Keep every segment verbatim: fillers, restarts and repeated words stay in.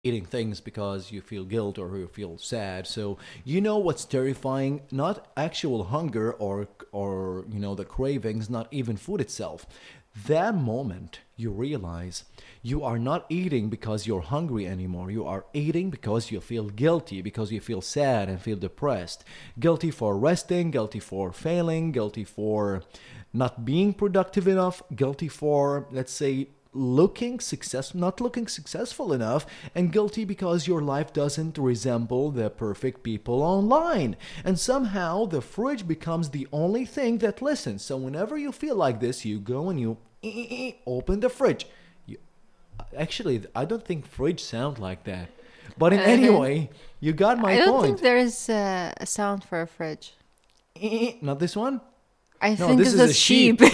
eating things because you feel guilt or you feel sad. So you know what's terrifying? Not actual hunger or or you know the cravings, not even food itself. That moment you realize you are not eating because you're hungry anymore. You are eating because you feel guilty, because you feel sad and feel depressed. Guilty for resting, guilty for failing, guilty for not being productive enough, guilty for, let's say, looking success not looking successful enough, and guilty because your life doesn't resemble the perfect people online, and somehow the fridge becomes the only thing that listens. So whenever you feel like this, you go and you open the fridge. You, actually, I don't think fridge sound like that, but in anyway, you got my I don't point. think there is uh, a sound for a fridge. Not this one. I No, think this it's is a a sheep. sheep.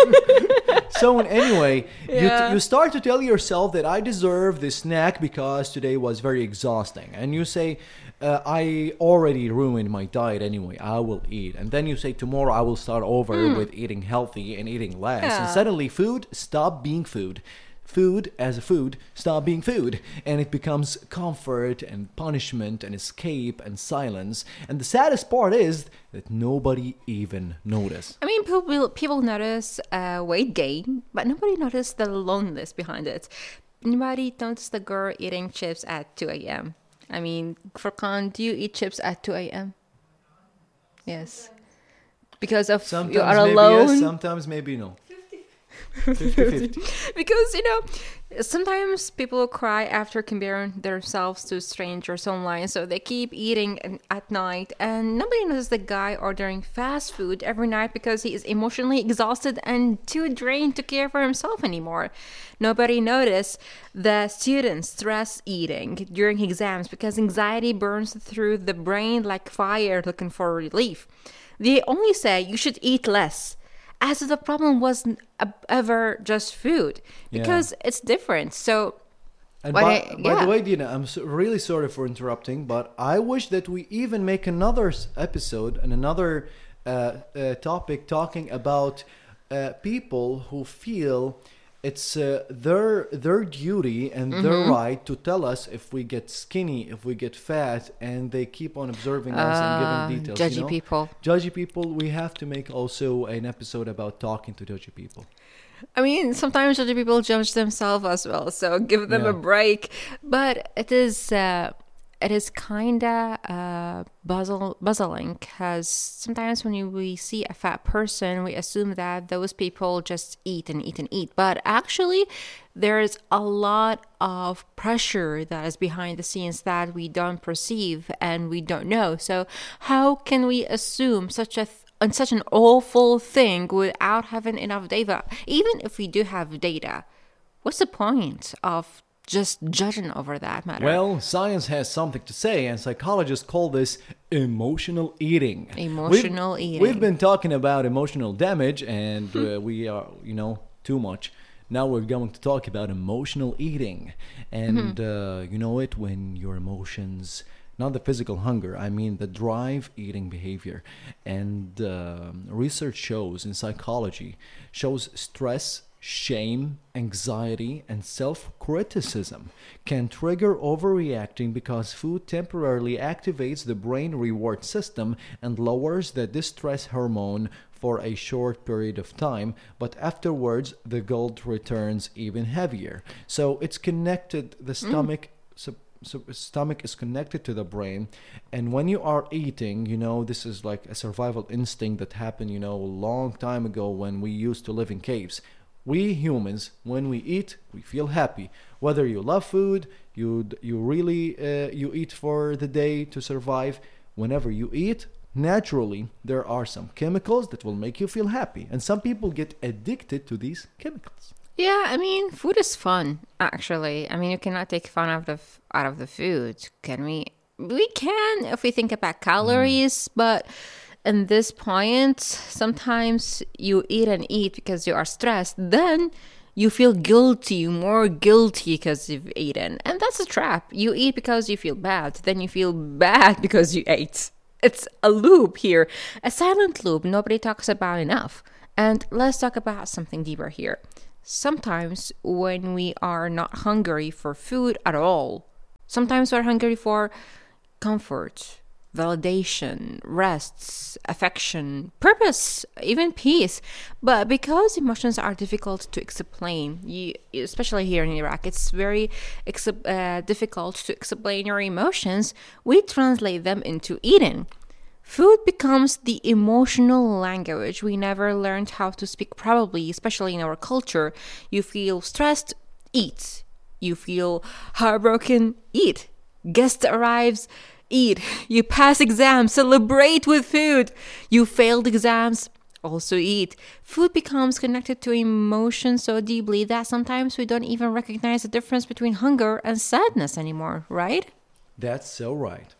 So anyway, you, Yeah. t- you start to tell yourself that I deserve this snack because today was very exhausting. And you say, uh, I already ruined my diet anyway. I will eat. And then you say, tomorrow I will start over with eating healthy and eating less. And Yeah. suddenly food stop being food. Food as a food stop being food, and it becomes comfort and punishment and escape and silence. And the saddest part is that nobody even notice. I mean, people people notice uh, weight gain, but nobody noticed the loneliness behind it. Nobody noticed the girl eating chips at two a.m. I mean, Furkan, do you eat chips at two a.m.? Yes. Because of Sometimes you are maybe alone. yes, sometimes maybe no. fifty fifty. Because, you know, sometimes people cry after comparing themselves to strangers online, so they keep eating an- at night, and nobody knows the guy ordering fast food every night because he is emotionally exhausted and too drained to care for himself anymore. Nobody noticed the students stress eating during exams because anxiety burns through the brain like fire looking for relief. They only say you should eat less, as if the problem wasn't a- ever just food, because it's different. So, And But by, I- by yeah. the way, Dina, I'm so, really sorry for interrupting, but I wish that we even make another s- episode and another uh, uh, topic talking about uh, people who feel it's uh, their their duty and their Mm-hmm. right to tell us if we get skinny, if we get fat, and they keep on observing us Uh, and giving details. judgy you know? people. Judgy people. We have to make also an episode about talking to judgy people. I mean, sometimes other people judge themselves as well, so give them Yeah. a break. But it is, uh, it is kinda uh, puzzle, puzzling, because sometimes when you, we see a fat person, we assume that those people just eat and eat and eat. But actually, there is a lot of pressure that is behind the scenes that we don't perceive and we don't know. So how can we assume such a th- on such an awful thing without having enough data? Even if we do have data, what's the point of just judging over that matter? Well, science has something to say, and psychologists call this emotional eating. Emotional we've, eating. We've been talking about emotional damage, and uh, we are, you know, too much. Now we're going to talk about emotional eating. And uh, you know it when your emotions, not the physical hunger, I mean the drive eating behavior. And um research shows in psychology, shows stress, shame, anxiety, and self criticism can trigger overreacting because food temporarily activates the brain reward system and lowers the distress hormone for a short period of time, but afterwards the guilt returns even heavier. So it's connected, the stomach. So so stomach is connected to the brain, and when you are eating, you know, this is like a survival instinct that happened, you know, a long time ago when we used to live in caves. We humans, when we eat, we feel happy. Whether you love food, you you really uh, you eat for the day to survive. Whenever you eat, naturally there are some chemicals that will make you feel happy, and some people get addicted to these chemicals. Yeah, I mean, food is fun, actually. I mean, you cannot take fun out of out of the food, can we? We can if we think about calories, but in this point, sometimes you eat and eat because you are stressed. Then you feel guilty, more guilty because you've eaten. And that's a trap. You eat because you feel bad. Then you feel bad because you ate. It's a loop here, a silent loop nobody talks about enough. And let's talk about something deeper here. Sometimes when we are not hungry for food at all, Sometimes we're hungry for comfort, validation, rests, affection, purpose, even peace. But because emotions are difficult to explain, you, especially here in Iraq, it's very ex- uh, difficult to explain your emotions. We translate them into eating. Food becomes the emotional language we never learned how to speak properly, especially in our culture. You feel stressed, eat. You feel heartbroken, eat. Guest arrives, eat. You pass exams, celebrate with food. You failed exams, also eat. Food becomes connected to emotion so deeply that sometimes we don't even recognize the difference between hunger and sadness anymore, right? That's so right.